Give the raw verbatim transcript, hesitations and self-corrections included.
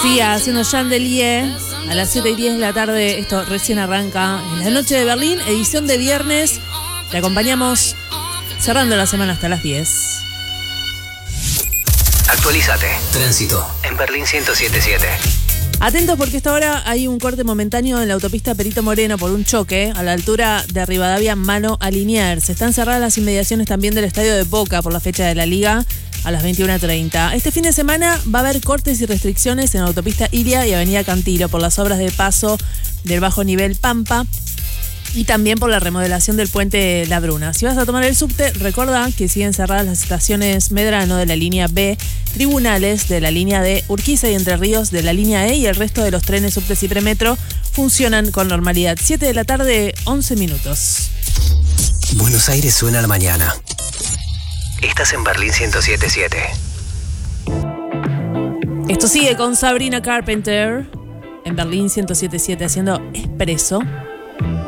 Sia haciendo Chandelier a las siete y diez de la tarde. Esto recién arranca en la noche de Berlín, edición de viernes. Te acompañamos cerrando la semana hasta las diez. Actualízate. Tránsito en Berlín ciento siete punto siete. Atentos porque esta hora hay un corte momentáneo en la autopista Perito Moreno por un choque a la altura de Rivadavia, mano a Liniers. Están cerradas las inmediaciones también del estadio de Boca por la fecha de la Liga a las veintiuna treinta. Este fin de semana va a haber cortes y restricciones en la autopista Ilia y avenida Cantilo por las obras de paso del bajo nivel Pampa y también por la remodelación del puente La Bruna. Si vas a tomar el subte, recordá que siguen cerradas las estaciones Medrano de la línea B, Tribunales de la línea D, Urquiza y Entre Ríos de la línea E, y el resto de los trenes, subtes y premetro funcionan con normalidad. siete de la tarde, once minutos. Buenos Aires suena a la mañana. Estás en Berlín ciento siete punto siete. Esto sigue con Sabrina Carpenter en Berlín ciento siete punto siete haciendo Expreso.